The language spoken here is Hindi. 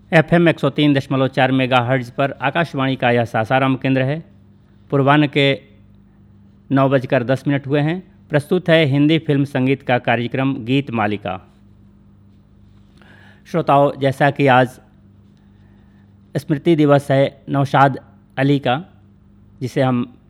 FM 103.4 मेगाहर्ट्ज़ पर आकाशवाणी का यह सासाराम केंद्र है। पूर्वाह्न के 9:10 हुए हैं। प्रस्तुत है हिंदी फिल्म संगीत का कार्यक्रम गीत मालिका। श्रोताओं, जैसा कि आज स्मृति दिवस है नौशाद अली का, जिसे हम